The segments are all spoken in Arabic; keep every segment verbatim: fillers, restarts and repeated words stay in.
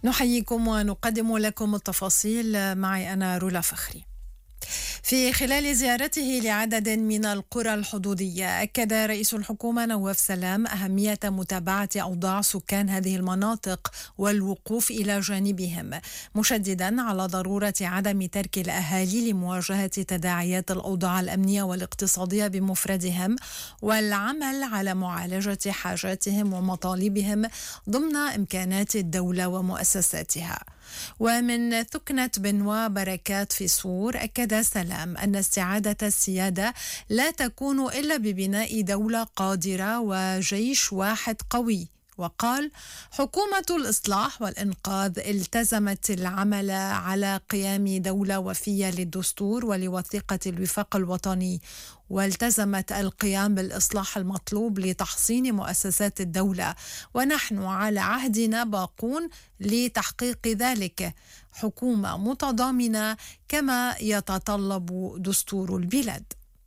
نحييكم ونقدم لكم التفاصيل. معي أنا رولا فخري. في خلال زيارته لعدد من القرى الحدودية، أكد رئيس الحكومة نواف سلام أهمية متابعة أوضاع سكان هذه المناطق والوقوف إلى جانبهم، مشددا على ضرورة عدم ترك الأهالي لمواجهة تداعيات الأوضاع الأمنية والاقتصادية بمفردهم، والعمل على معالجة حاجاتهم ومطالبهم ضمن إمكانات الدولة ومؤسساتها. ومن ثكنة بنوا بركات في صور، أكد سلام أن استعادة السيادة لا تكون إلا ببناء دولة قادرة وجيش واحد قوي، وقال: حكومة الإصلاح والإنقاذ التزمت العمل على قيام دولة وفية للدستور ولوثيقة الوفاق الوطني، والتزمت القيام بالإصلاح المطلوب لتحصين مؤسسات الدولة، ونحن على عهدنا باقون لتحقيق ذلك، حكومة متضامنة كما يتطلب دستور البلاد.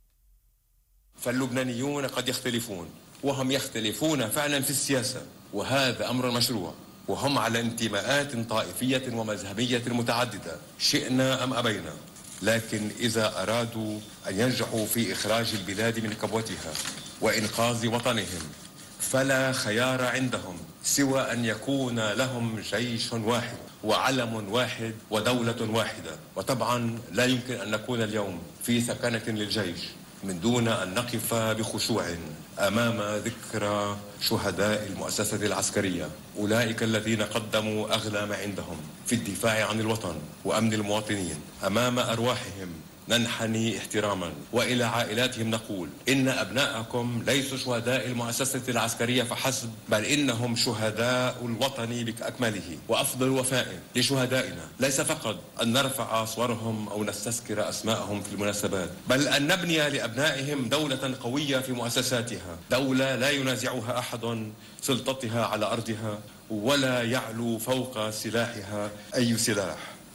فاللبنانيون قد يختلفون، وهم يختلفون فعلا في السياسة، وهذا أمر مشروع، وهم على انتماءات طائفية ومذهبية متعددة شئنا أم أبينا، لكن إذا أرادوا أن ينجحوا في إخراج البلاد من كبوتها وإنقاذ وطنهم فلا خيار عندهم سوى أن يكون لهم جيش واحد وعلم واحد ودولة واحدة. وطبعا لا يمكن أن نكون اليوم في ثكنة للجيش من دون أن نقف بخشوع أمام ذكرى شهداء المؤسسة العسكرية، أولئك الذين قدموا أغلى ما عندهم في الدفاع عن الوطن وأمن المواطنين. أمام أرواحهم ننحني احتراما، وإلى عائلاتهم نقول: إن أبناءكم ليسوا شهداء المؤسسة العسكرية فحسب، بل إنهم شهداء الوطن بأكمله. وأفضل وفاء لشهدائنا ليس فقط أن نرفع صورهم أو نستذكر أسماءهم في المناسبات، بل أن نبني لأبنائهم دولة قوية في مؤسساتها، دولة لا ينازعها أحد سلطتها على أرضها ولا يعلو فوق سلاحها أي سلاح.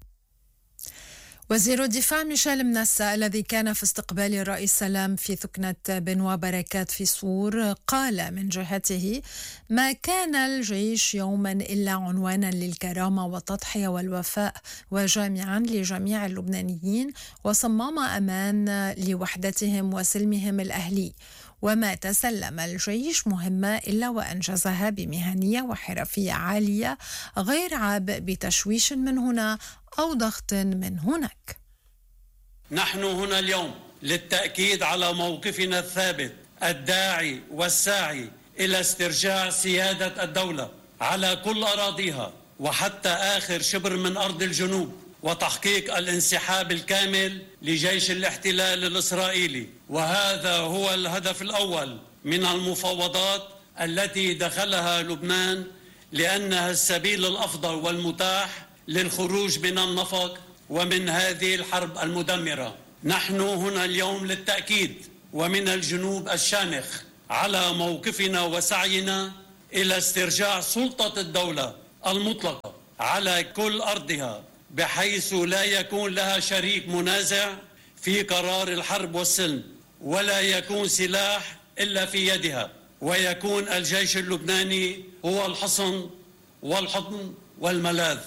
وزير الدفاع ميشيل منسا الذي كان في استقبال الرئيس سلام في ثكنة بنوا بركات في صور قال من جهته: ما كان الجيش يوما إلا عنوانا للكرامة والتضحية والوفاء، وجامعا لجميع اللبنانيين وصمام أمان لوحدتهم وسلمهم الأهلي، وما تسلم الجيش مهمة إلا وأنجزها بمهنية وحرفية عالية، غير عاب بتشويش من هنا أو ضغط من هناك. نحن هنا اليوم للتأكيد على موقفنا الثابت الداعي والساعي إلى استرجاع سيادة الدولة على كل أراضيها وحتى آخر شبر من أرض الجنوب، وتحقيق الانسحاب الكامل لجيش الاحتلال الإسرائيلي. وهذا هو الهدف الأول من المفاوضات التي دخلها لبنان، لأنها السبيل الأفضل والمتاح للخروج من النفق ومن هذه الحرب المدمرة. نحن هنا اليوم للتأكيد ومن الجنوب الشامخ على موقفنا وسعينا إلى استرجاع سلطة الدولة المطلقة على كل أرضها، بحيث لا يكون لها شريك منازع في قرار الحرب والسلم، ولا يكون سلاح إلا في يدها، ويكون الجيش اللبناني هو الحصن والحضن والملاذ.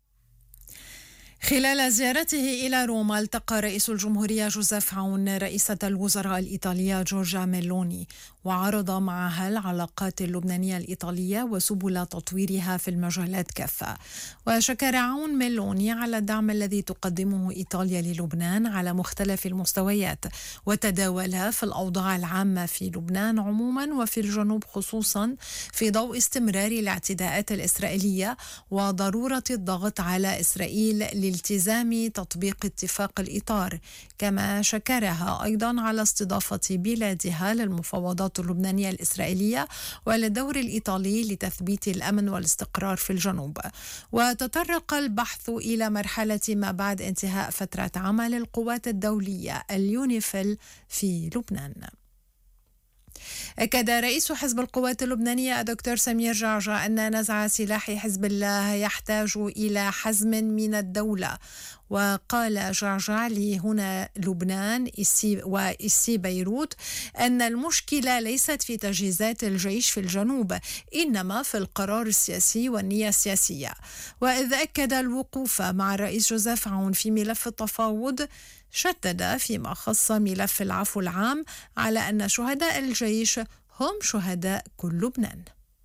خلال زيارته إلى روما، التقى رئيس الجمهورية جوزيف عون رئيسة الوزراء الإيطالية جورجيا ميلوني، وعرض معها العلاقات اللبنانية الإيطالية وسبل تطويرها في المجالات كافة. وشكر عون ميلوني على الدعم الذي تقدمه إيطاليا للبنان على مختلف المستويات، وتداولها في الأوضاع العامة في لبنان عموما وفي الجنوب خصوصا، في ضوء استمرار الاعتداءات الإسرائيلية وضرورة الضغط على إسرائيل التزام تطبيق اتفاق الإطار. كما شكرها أيضا على استضافة بلادها للمفاوضات اللبنانية الإسرائيلية وللدور الإيطالي لتثبيت الأمن والاستقرار في الجنوب. وتطرق البحث إلى مرحلة ما بعد انتهاء فترة عمل القوات الدولية اليونيفيل في لبنان. أكد رئيس حزب القوات اللبنانية الدكتور سمير جعجع أن نزع سلاح حزب الله يحتاج إلى حزم من الدولة، وقال جعجع لي هنا لبنان وإسي بيروت أن المشكلة ليست في تجهيزات الجيش في الجنوب، إنما في القرار السياسي والنية السياسية. وإذ أكد الوقوف مع الرئيس جوزيف عون في ملف التفاوض، شدد فيما خص ملف العفو العام على أن شهداء الجيش هم شهداء كل لبنان.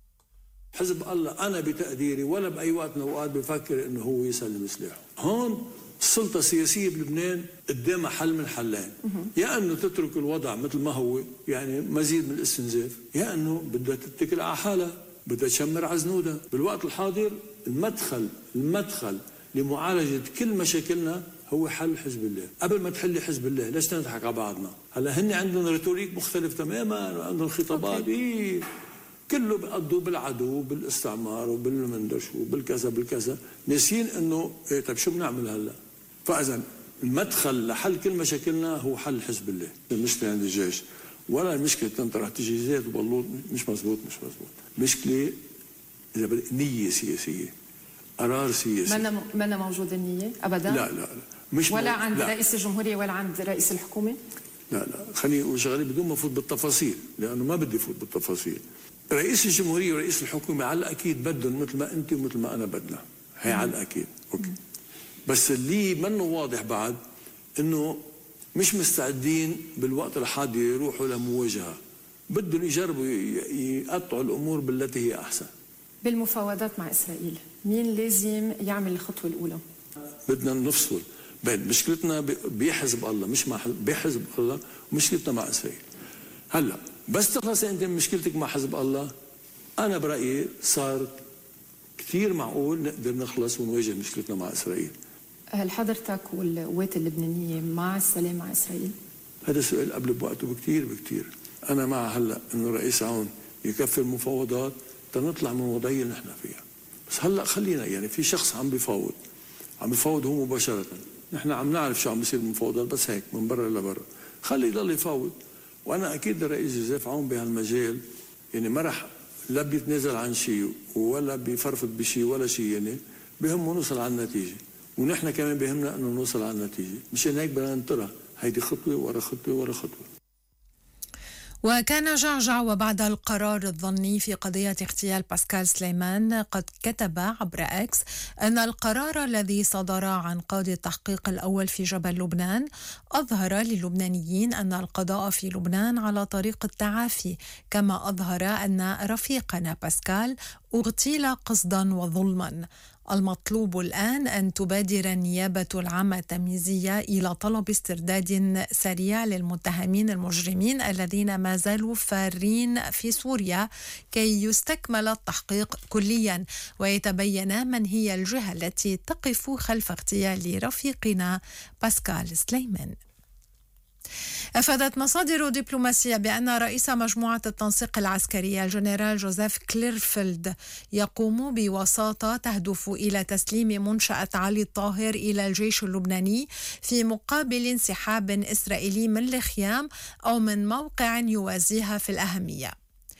حزب الله أنا بتقديري ولا بأي وقت من الأوقات بفكر إنه هو يسلم سلاحه. هون السلطة السياسية بلبنان قدامها حل من حلين، يا أنه تترك الوضع مثل ما هو يعني مزيد من الاستنزاف، يا أنه بدها تتكل على حالها، بدها تشمر عزنودها. بالوقت الحاضر المدخل المدخل لمعالجة كل مشاكلنا هو حل حزب الله. قبل ما تحلي حزب الله ليش نضحك على بعضنا؟ هلا هن عندهم ريتوريك مختلف تماما وعندهم خطابات إيه كله بيقضوا بالعدو بالاستعمار وبالمندش وبالكذا بالكذا، ناسين انه إيه طيب شو بنعمل هلا؟ فاذا المدخل لحل كل مشاكلنا هو حل حزب الله. المشكله عند الجيش ولا المشكله تنطرح تجهيزات وبلوط، مش مزبوط مش مزبوط. مشكله اذا بدك نيه سياسيه، قرار سياسي. ما ما موجود النيه ابدا؟ لا لا لا مش ولا مو... عند لا. رئيس الجمهوريه ولا عند رئيس الحكومه؟ لا لا خليني اقول شغله بدون ما افوت بالتفاصيل لانه ما بدي افوت بالتفاصيل. رئيس الجمهوريه ورئيس الحكومه على الاكيد بدهم مثل ما انت ومثل ما انا بدنا، هي على الاكيد اوكي. بس اللي منه واضح بعد انه مش مستعدين بالوقت الحاضر يروحوا لمواجهه، بدهم يجربوا يقطعوا الامور بالتي هي احسن. بالمفاوضات مع اسرائيل مين لازم يعمل الخطوه الاولى؟ بدنا نفصل بين مشكلتنا بحزب الله مش مع بحزب الله ومشكلتنا مع اسرائيل. هلا بس تخلص انت من مشكلتك مع حزب الله، انا برايي صار كثير معقول نقدر نخلص ونواجه مشكلتنا مع اسرائيل. هل حضرتك والقوات اللبنانيه مع السلام مع اسرائيل؟ هذا سؤال قبل بوقته بكثير بكثير. انا مع هلا انه الرئيس عون يكفي المفاوضات تنطلع من الوضعيه اللي نحن فيها. بس هلا خلينا يعني في شخص عم بيفاوض عم بيفاوض هو مباشره، نحن عم نعرف شو عم بيصير بالمفاوضات بس هيك من برا لبرا، خلي يضل يفاوض. وانا اكيد الرئيس جوزيف عون بهالمجال يعني ما رح لا بيتنازل عن شيء ولا بيفرفض بشيء ولا شيء، يعني بهمه نوصل على النتيجه، ونحن كمان بهمنا انه نوصل على النتيجه، مشان هيك بدنا ننطرها هيدي خطوه ورا خطوه ورا خطوه. وكان جعجع وبعد القرار الظني في قضية اغتيال باسكال سليمان قد كتب عبر اكس أن القرار الذي صدر عن قاضي التحقيق الأول في جبل لبنان أظهر للبنانيين أن القضاء في لبنان على طريق التعافي، كما أظهر أن رفيقنا باسكال اغتيل قصدا وظلما. المطلوب الآن أن تبادر النيابة العامة التمييزية إلى طلب استرداد سريع للمتهمين المجرمين الذين ما زالوا فارين في سوريا كي يستكمل التحقيق كليا ويتبين من هي الجهة التي تقف خلف اغتيال رفيقنا باسكال سليمان. أفادت مصادر دبلوماسية بأن رئيس مجموعة التنسيق العسكرية الجنرال جوزيف كليرفيلد يقوم بوساطة تهدف إلى تسليم منشأة علي الطاهر إلى الجيش اللبناني في مقابل انسحاب إسرائيلي من الخيام أو من موقع يوازيها في الأهمية.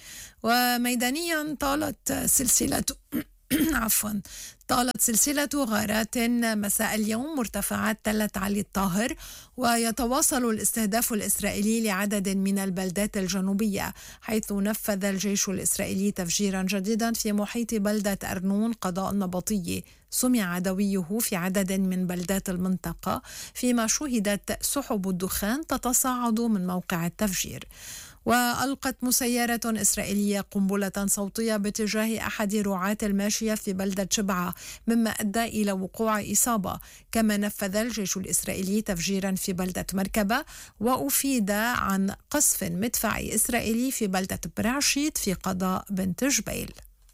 وميدانيا طالت سلسلة عفوا طالت سلسلة غارات مساء اليوم مرتفعات تلة علي الطاهر، ويتواصل الاستهداف الإسرائيلي لعدد من البلدات الجنوبية، حيث نفذ الجيش الإسرائيلي تفجيرا جديدا في محيط بلدة أرنون قضاء النبطي سمع عدويه في عدد من بلدات المنطقة، فيما شهدت سحب الدخان تتصاعد من موقع التفجير. وألقت مسيرة إسرائيلية قنبلة صوتية باتجاه أحد رعاة الماشية في بلدة شبعة، مما أدى إلى وقوع إصابة. كما نفذ الجيش الإسرائيلي تفجيرا في بلدة مركبة، وأفيد عن قصف مدفعي إسرائيلي في بلدة برعشيت في قضاء بنت جبيل.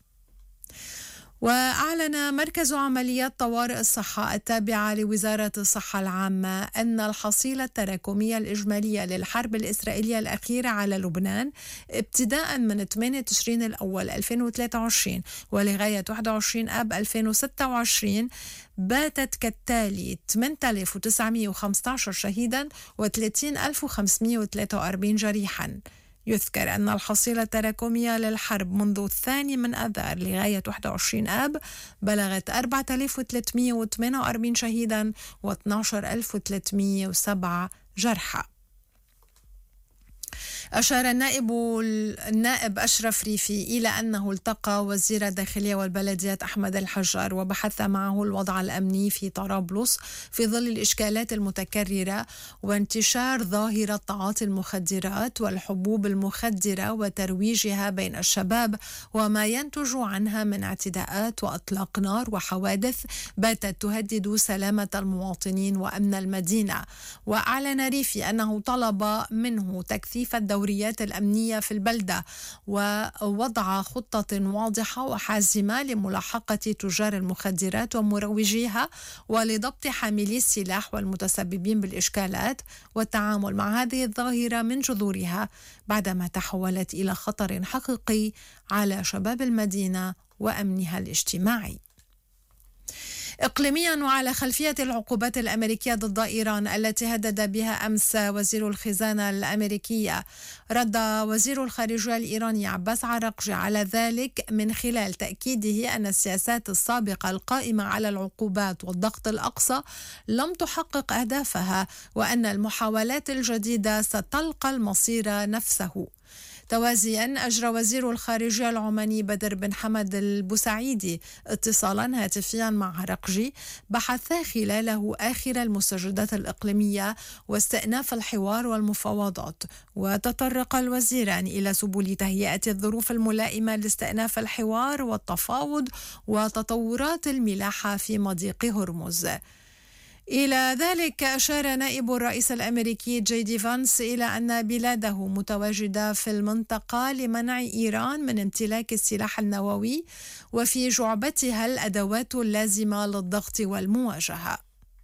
وأعلن مركز عمليات طوارئ الصحة التابعة لوزارة الصحة العامة أن الحصيلة التراكمية الإجمالية للحرب الإسرائيلية الأخيرة على لبنان ابتداء من ثمانية تشرين الأول ألفين وثلاثة وعشرين ولغاية واحد وعشرين آب ألفين وستة وعشرين باتت كالتالي: ثمانية آلاف وتسعمائة وخمسة عشر شهيدا و ثلاثين ألف وخمسمائة وثلاثة وأربعين جريحا. يذكر أن الحصيلة التراكمية للحرب منذ الثاني من آذار لغاية واحد وعشرين آب بلغت أربعة آلاف وثلاثمئة وثمانية وأربعين شهيدا واثني عشر ألف وثلاثمئة وسبعة جرحى. أشار النائب النائب أشرف ريفي إلى أنه التقى وزير الداخلية والبلديات أحمد الحجار وبحث معه الوضع الأمني في طرابلس في ظل الإشكالات المتكررة وانتشار ظاهرة تعاطي المخدرات والحبوب المخدرة وترويجها بين الشباب وما ينتج عنها من اعتداءات وأطلاق نار وحوادث باتت تهدد سلامة المواطنين وأمن المدينة. وأعلن ريفي أنه طلب منه تكثيف الدوريات الأمنية في البلدة ووضع خطة واضحة وحازمة لملاحقة تجار المخدرات ومروجيها ولضبط حاملي السلاح والمتسببين بالإشكالات والتعامل مع هذه الظاهرة من جذورها بعدما تحولت إلى خطر حقيقي على شباب المدينة وأمنها الاجتماعي. إقليميا وعلى خلفية العقوبات الأمريكية ضد إيران التي هدد بها أمس وزير الخزانة الأمريكية، رد وزير الخارجية الإيراني عباس عراقجي على ذلك من خلال تأكيده أن السياسات السابقة القائمة على العقوبات والضغط الأقصى لم تحقق أهدافها وأن المحاولات الجديدة ستلقى المصير نفسه. توازيا أجرى وزير الخارجية العماني بدر بن حمد البوسعيدي اتصالا هاتفيا مع عراقجي بحث خلاله آخر المستجدات الإقليمية واستئناف الحوار والمفاوضات. وتطرق الوزيران إلى سبل تهيئة الظروف الملائمة لاستئناف الحوار والتفاوض وتطورات الملاحة في مضيق هرمز. إلى ذلك أشار نائب الرئيس الأمريكي جي دي فانس إلى أن بلاده متواجدة في المنطقة لمنع إيران من امتلاك السلاح النووي وفي جعبتها الأدوات اللازمة للضغط والمواجهة.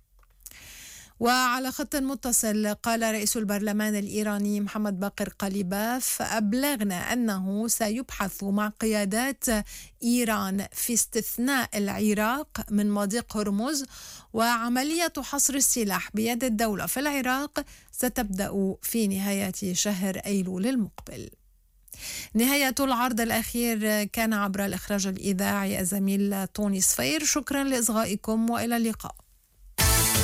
وعلى خط متصل قال رئيس البرلمان الإيراني محمد باقر قليباف: أبلغنا أنه سيبحث مع قيادات إيران في استثناء العراق من مضيق هرمز، وعملية حصر السلاح بيد الدولة في العراق ستبدأ في نهاية شهر أيلول المقبل. نهاية العرض الأخير كان عبر الإخراج الإذاعي الزميل توني صفير. شكرا لإصغائكم وإلى اللقاء.